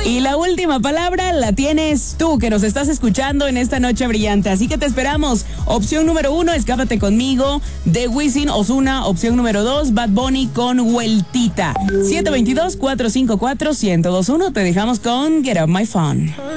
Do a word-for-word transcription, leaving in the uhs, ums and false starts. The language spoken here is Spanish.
Y la última palabra la tienes tú, que nos estás escuchando en esta noche brillante. Así que te esperamos. Opción número uno, Escápate conmigo, de Wisin, Ozuna. Opción número dos, Bad Bunny con Vueltita. siete dos dos, cuatro cinco cuatro, uno cero dos uno. Te dejamos con Get Up My Phone.